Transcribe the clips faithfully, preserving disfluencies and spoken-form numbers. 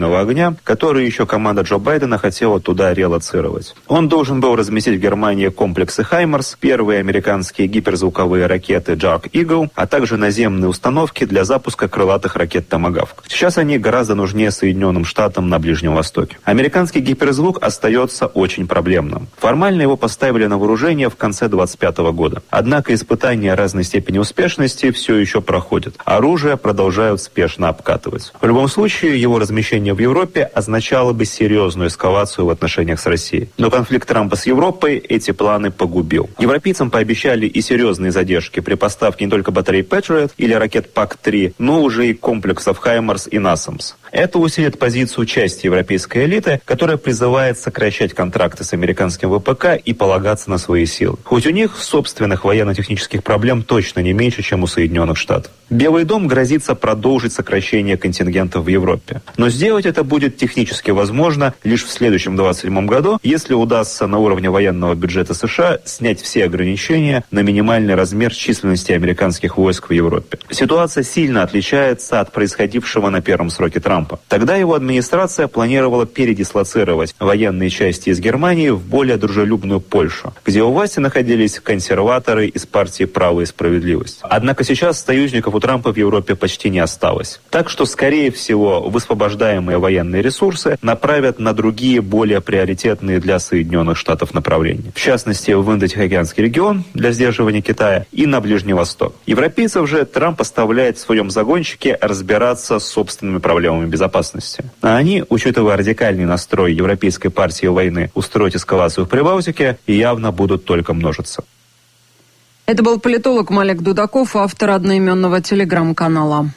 огня, который еще команда Джо Байдена хотела туда релоцировать. Он должен был разместить в Германии комплексы «Хаймарс», первые американские гиперзвуковые ракеты «Dark Eagle», а также наземные установки для запуска крылатых ракет «Томагавк». Сейчас они гораздо нужнее Соединенным Штатам на Ближнем Востоке. Американский гиперзвук остается очень проблемным. Формально его поставили на вооружение в конце двадцать пятого года. Однако испытания разной степени успешности все еще проходят. Оружие продолжают спешно обкатывать. В любом случае, его размещение в Европе означало бы серьезную эскалацию в отношениях с Россией. Но конфликт Трампа с Европой эти планы погубил. Европейцам пообещали и серьезные задержки при поставке не только батарей Patriot или ракет пак три, но уже и комплексов «Хаймарс» и «Насамс». Это усилит позицию части европейской элиты, которая призывает сокращать контракты с американским ВПК и полагаться на свои силы. Хоть у них собственных военно-технических проблем точно не меньше, чем у Соединенных Штатов. Белый дом грозится продолжить сокращение контингентов в Европе. Но сделать это будет технически возможно лишь в следующем двадцать седьмом году, если удастся на уровне военного бюджета США снять все ограничения на минимальный размер численности американских войск в Европе. Ситуация сильно отличается от происходившего на первом сроке Трампа. Тогда его администрация планировала передислоцировать военные части из Германии в более дружелюбную Польшу, где у власти находились консерваторы из партии «Право и справедливость». Однако сейчас союзников у Трампа в Европе почти не осталось. Так что, скорее всего, высвобождаемые военные ресурсы направят на другие, более приоритетные для Соединенных Штатов направления. В частности, в Индо-Тихоокеанский регион для сдерживания Китая и на Ближний Восток. Европейцев же Трамп оставляет в своем загончике разбираться с собственными проблемами безопасности. А они, учитывая радикальный настрой Европейской партии войны устроить эскалацию в Прибалтике, явно будут только множиться. Это был политолог Малик Дудаков, автор одноименного телеграм-канала.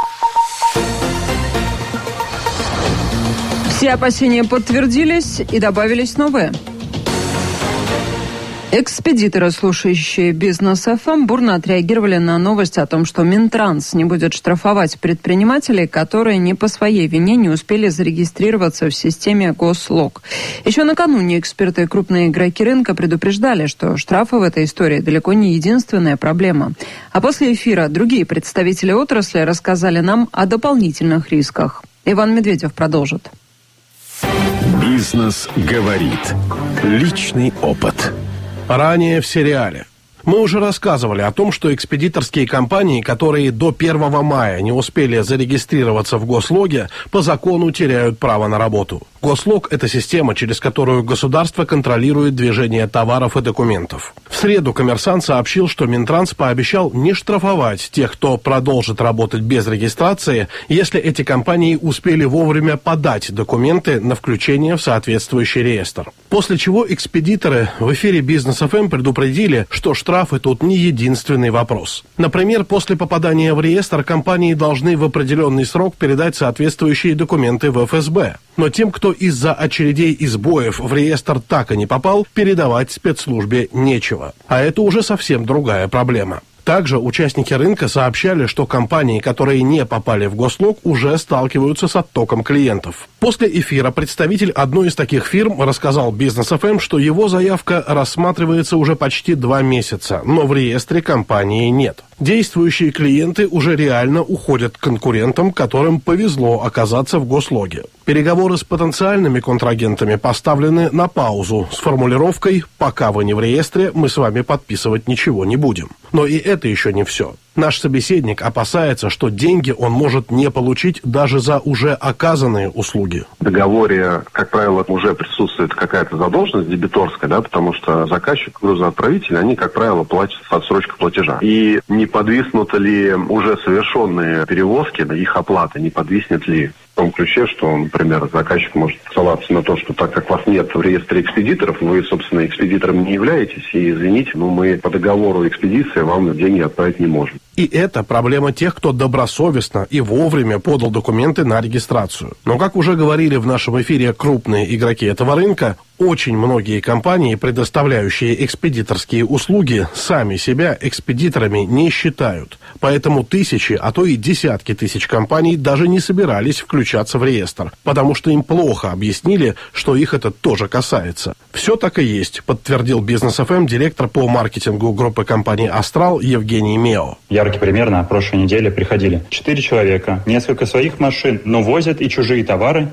Все опасения подтвердились и добавились новые. Экспедиторы, слушающие Бизнес эф эм, бурно отреагировали на новость о том, что Минтранс не будет штрафовать предпринимателей, которые не по своей вине не успели зарегистрироваться в системе Гослок. Еще накануне эксперты и крупные игроки рынка предупреждали, что штрафы в этой истории далеко не единственная проблема. А после эфира другие представители отрасли рассказали нам о дополнительных рисках. Иван Медведев продолжит. Бизнес говорит. Личный опыт. Ранее в сериале. Мы уже рассказывали о том, что экспедиторские компании, которые до первого мая не успели зарегистрироваться в Гослоге, по закону теряют право на работу. Гослог – это система, через которую государство контролирует движение товаров и документов. В среду «Коммерсант» сообщил, что Минтранс пообещал не штрафовать тех, кто продолжит работать без регистрации, если эти компании успели вовремя подать документы на включение в соответствующий реестр. После чего экспедиторы в эфире Бизнес эф эм предупредили, что штрафы тут не единственный вопрос. Например, после попадания в реестр компании должны в определенный срок передать соответствующие документы в эф эс бэ. Но тем, кто из-за очередей и сбоев в реестр так и не попал, передавать спецслужбе нечего. А это уже совсем другая проблема. Также участники рынка сообщали, что компании, которые не попали в Гослог, уже сталкиваются с оттоком клиентов. После эфира представитель одной из таких фирм рассказал Бизнес эф эм, что его заявка рассматривается уже почти два месяца, но в реестре компании нет. Действующие клиенты уже реально уходят к конкурентам, которым повезло оказаться в Гослоге. Переговоры с потенциальными контрагентами поставлены на паузу с формулировкой «пока вы не в реестре, мы с вами подписывать ничего не будем». Но и это еще не все. Наш собеседник опасается, что деньги он может не получить даже за уже оказанные услуги. В договоре, как правило, уже присутствует какая-то задолженность дебиторская, да, потому что заказчик, грузоотправитель, они, как правило, платят в отсрочку платежа. И не подвиснут ли уже совершенные перевозки, их оплата, не подвиснет ли в том ключе, что, например, заказчик может ссылаться на то, что так как вас нет в реестре экспедиторов, вы, собственно, экспедитором не являетесь, и, извините, но мы по договору экспедиции вам деньги отправить не можем. И это проблема тех, кто добросовестно и вовремя подал документы на регистрацию. Но, как уже говорили в нашем эфире крупные игроки этого рынка, очень многие компании, предоставляющие экспедиторские услуги, сами себя экспедиторами не считают. Поэтому тысячи, а то и десятки тысяч компаний даже не собирались включаться в реестр, потому что им плохо объяснили, что их это тоже касается. Все так и есть, подтвердил Бизнес эф эм директор по маркетингу группы компании «Астрал» Евгений Мео. Яркий пример: на прошлой неделе приходили четыре человека, несколько своих машин, но возят и чужие товары,